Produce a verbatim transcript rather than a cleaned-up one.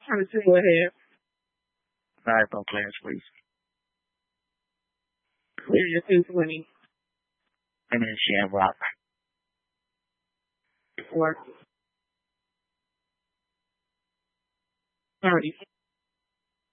trying to see what happened. Five on class, please. Clear your two twenty. And then Shamrock. Four. Thirty.